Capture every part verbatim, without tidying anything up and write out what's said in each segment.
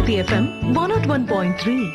Bharati F M one oh one point three.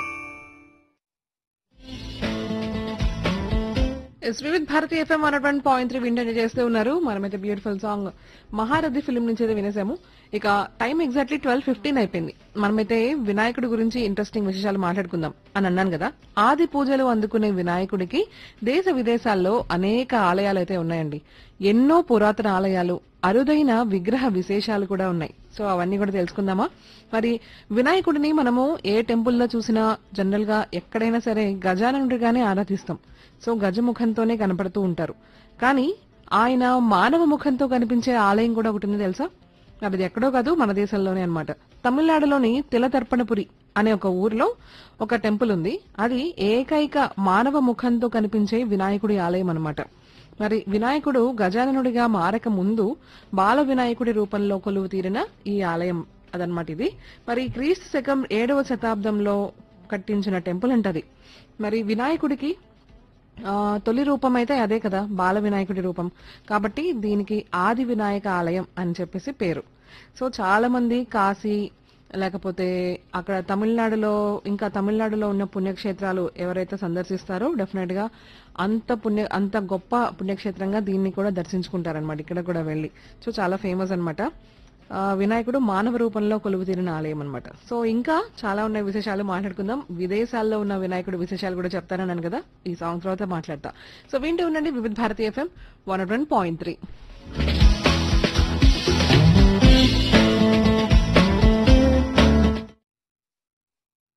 Yes Vividh Bharati FM one one point three వింటనే చేస్తూ ఉన్నారు. మనమైతే beautiful song మహారథి film నుంచి అయితే వినేసాము. ఇక టైం ఎగ్జాక్ట్లీ ట్వెల్వ్ ఫిఫ్టీన్ అయిపోయింది. మనమైతే వినాయకుడి గురించి ఇంట్రెస్టింగ్ విశేషాలు మాట్లాడుకుందాం అని అన్నాను కదా. ఆది పూజలు అందుకునే వినాయకుడికి దేశ విదేశాల్లో అనేక ఆలయాలు అయితే ఉన్నాయండి. ఎన్నో పురాతన ఆలయాలు, అరుదైన విగ్రహ విశేషాలు కూడా ఉన్నాయి. సో అవన్నీ కూడా తెలుసుకుందామా? మరి వినాయకుడిని మనము ఏ టెంపుల్లో చూసినా జనరల్ గా ఎక్కడైనా సరే గజాననుడిగానే ఆరాధిస్తాం. సో గజముఖంతోనే కనపడుతూ ఉంటారు. కానీ ఆయన మానవ ముఖంతో కనిపించే ఆలయం కూడా ఒకటి ఉంది తెలుసా? అది ఎక్కడో కాదు, మన దేశంలోనే అన్నమాట. తమిళనాడులోని తిలతర్పణపురి అనే ఒక ఊర్లో ఒక టెంపుల్ ఉంది. అది ఏకైక మానవ ముఖంతో కనిపించే వినాయకుడి ఆలయం అన్నమాట. మరి వినాయకుడు గజాననుడిగా మారక ముందు బాల వినాయకుడి రూపంలో కొలువు తీరిన ఈ ఆలయం అదనమాట ఇది. మరి క్రీస్తు శకం ఏడవ శతాబ్దంలో కట్టించిన టెంపుల్ అంటది. మరి వినాయకుడికి ఆ తొలి రూపం అయితే అదే కదా, బాల వినాయకుడి రూపం. కాబట్టి దీనికి ఆది వినాయక ఆలయం అని చెప్పేసి పేరు. సో చాలా మంది కాశీ లేకపోతే అక్కడ తమిళనాడులో ఇంకా తమిళనాడులో ఉన్న పుణ్యక్షేత్రాలు ఎవరైతే సందర్శిస్తారో డెఫినెట్ గా అంత పుణ్య అంత గొప్ప పుణ్యక్షేత్రంగా దీన్ని కూడా దర్శించుకుంటారనమాట ఇక్కడ కూడా వెళ్ళి. సో చాలా ఫేమస్ అనమాట. వినాయకుడు మానవ రూపంలో కొలువు తీరిన ఆలయం అనమాట. సో ఇంకా చాలా ఉన్నాయి విశేషాలు మాట్లాడుకుందాం. విదేశాల్లో ఉన్న వినాయకుడు విశేషాలు కూడా చెప్తానన్నాను కదా, ఈ సాంగ్ తర్వాత మాట్లాడతా. సో వింటూ ఉండండి వివిధ Bharati FM one one point three.